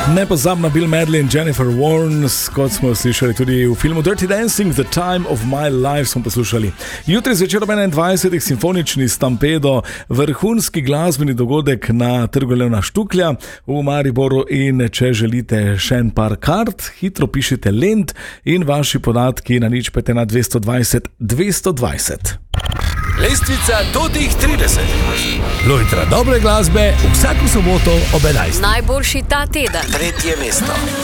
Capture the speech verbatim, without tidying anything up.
Nepozabna Bill Medley in Jennifer Warnes, kot smo slišali tudi v filmu Dirty Dancing, The Time of My Life smo poslušali. Jutri zvečer ob enaindvajsetih simfonični Stampedo, vrhunski glasbeni dogodek na Trgu Levna Štuklja v Mariboru, in če želite še en par kart, hitro pišite Lent in vaši podatki na nič pet ena dvesto dvajset dvesto dvajset. Lestvica do teh trideset. Lojtra dobre glasbe vsako soboto ob enajstih. Najboljši ta teden. Tretje mesto.